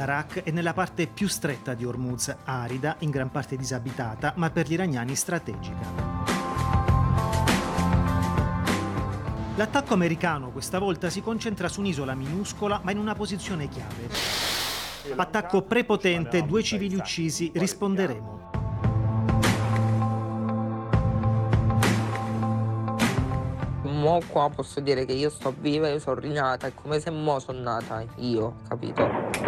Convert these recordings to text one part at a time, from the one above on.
L'Arak è nella parte più stretta di Hormuz, arida, in gran parte disabitata, ma per gli iraniani strategica. L'attacco americano questa volta si concentra su un'isola minuscola ma in una posizione chiave. Attacco prepotente, 2 civili uccisi, risponderemo. Mo qua posso dire che io sto viva, io sono rinata, è come se mo sono nata io, capito?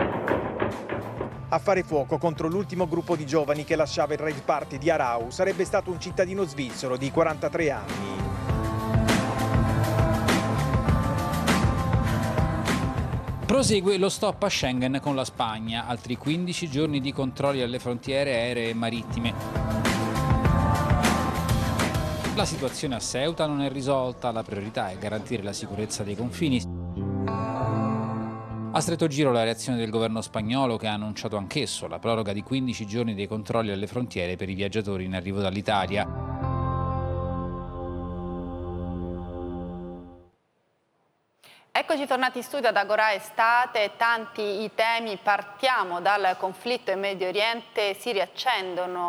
A fare fuoco contro l'ultimo gruppo di giovani che lasciava il rave party di Arau sarebbe stato un cittadino svizzero di 43 anni. Prosegue lo stop a Schengen con la Spagna, altri 15 giorni di controlli alle frontiere aeree e marittime. La situazione a Ceuta non è risolta, la priorità è garantire la sicurezza dei confini. A stretto giro la reazione del governo spagnolo, che ha annunciato anch'esso la proroga di 15 giorni dei controlli alle frontiere per i viaggiatori in arrivo dall'Italia. Eccoci tornati in studio ad Agora Estate, tanti i temi, partiamo dal conflitto in Medio Oriente, si riaccendono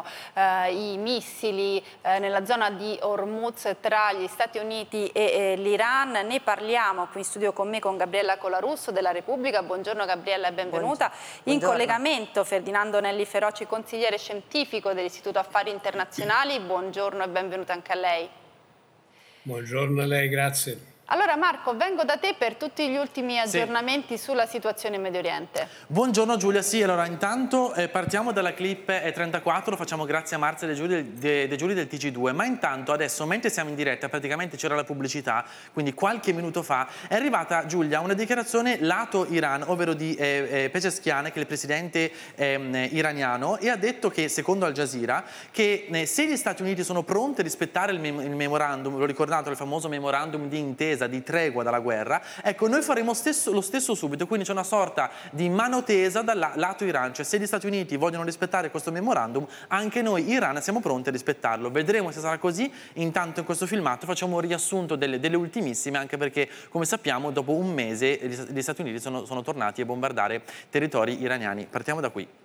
i missili nella zona di Hormuz tra gli Stati Uniti e l'Iran, ne parliamo qui in studio con me con Gabriella Colarusso della Repubblica. Buongiorno Gabriella e benvenuta. Buongiorno. In collegamento Ferdinando Nelli Feroci, consigliere scientifico dell'Istituto Affari Internazionali, buongiorno e benvenuta anche a lei. Buongiorno a lei, grazie. Allora Marco, vengo da te per tutti gli ultimi aggiornamenti sulla situazione in Medio Oriente. Buongiorno Giulia, sì, allora intanto partiamo dalla clip 34, lo facciamo grazie a Marzia De Giuli del TG2, ma intanto adesso, mentre siamo in diretta, praticamente c'era la pubblicità, quindi qualche minuto fa, è arrivata Giulia una dichiarazione lato Iran, ovvero di Pezeshkian, che è il presidente iraniano, e ha detto che, secondo Al Jazeera, che se gli Stati Uniti sono pronti a rispettare il memorandum, l'ho ricordato, il famoso memorandum di intesa, di tregua dalla guerra, ecco, noi faremo lo stesso subito, quindi c'è una sorta di mano tesa dal lato Iran, cioè se gli Stati Uniti vogliono rispettare questo memorandum, anche noi Iran siamo pronti a rispettarlo. Vedremo se sarà così. Intanto in questo filmato facciamo un riassunto delle ultimissime, anche perché, come sappiamo, dopo un mese gli Stati Uniti sono tornati a bombardare territori iraniani. Partiamo da qui.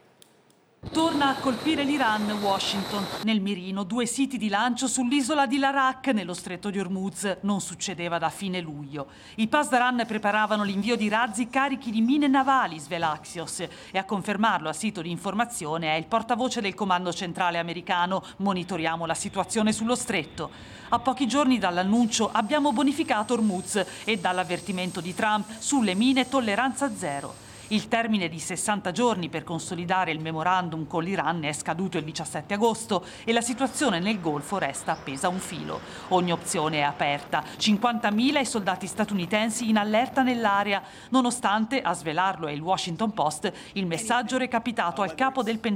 Torna a colpire l'Iran, Washington. Nel mirino 2 siti di lancio sull'isola di Larak, nello stretto di Hormuz. Non succedeva da fine luglio. I Pasdaran preparavano l'invio di razzi carichi di mine navali, svela Axios. E a confermarlo a sito di informazione è il portavoce del comando centrale americano. Monitoriamo la situazione sullo stretto. A pochi giorni dall'annuncio abbiamo bonificato Hormuz e dall'avvertimento di Trump sulle mine tolleranza zero. Il termine di 60 giorni per consolidare il memorandum con l'Iran è scaduto il 17 agosto e la situazione nel Golfo resta appesa a un filo. Ogni opzione è aperta. 50.000 i soldati statunitensi in allerta nell'area, nonostante, a svelarlo è il Washington Post, il messaggio recapitato al capo del Pentagono